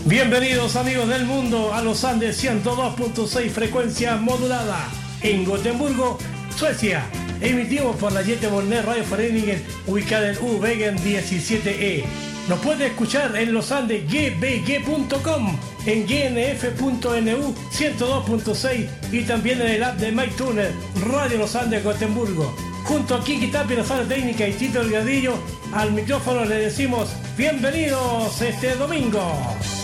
Bienvenidos amigos del mundo a los Andes 102.6 frecuencia modulada en Gotemburgo, Suecia. Emitimos por la Göteborgs Radio Föreningen ubicada en U-Vägen 17E. Nos puede escuchar en los Andes gbg.com, en gnf.nu 102.6 y también en el app de MyTuner Radio Los Andes Gotemburgo. Junto a Kiki Tapia, la sala técnica y Tito Delgadillo, al micrófono le decimos bienvenidos este domingo.